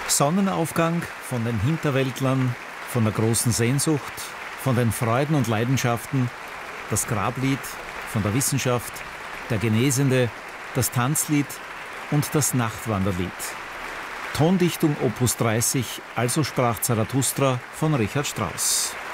Sonnenaufgang von den Hinterwäldlern, von der großen Sehnsucht, von den Freuden und Leidenschaften, das Grablied von der Wissenschaft, der Genesende, das Tanzlied und das Nachtwanderlied. Tondichtung Opus 30, Also sprach Zarathustra von Richard Strauss.